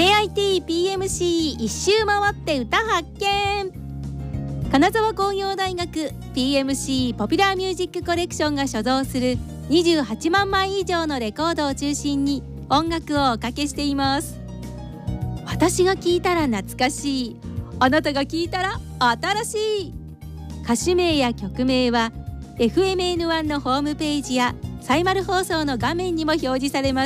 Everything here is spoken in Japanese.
KIT-PMC 一周回って歌発見。金沢工業大学 PMC ポピュラーミュージックコレクションが所蔵する28万枚以上のレコードを中心に音楽をおかけしています。私が聴いたら懐かしい、あなたが聴いたら新しい。歌手名や曲名は FMN1 のホームページやサイマル放送の画面にも表示されます。